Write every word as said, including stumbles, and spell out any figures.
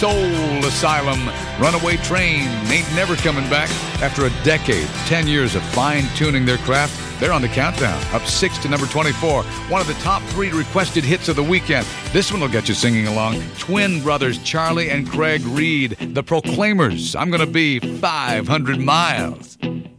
Soul Asylum, Runaway Train, Ain't Never Coming Back. After a decade, ten years of fine-tuning their craft, they're on the countdown, up six to number twenty-four. One of the top three requested hits of the weekend. This one will get you singing along. Twin brothers Charlie and Craig Reed, The Proclaimers. I'm Gonna Be five hundred miles.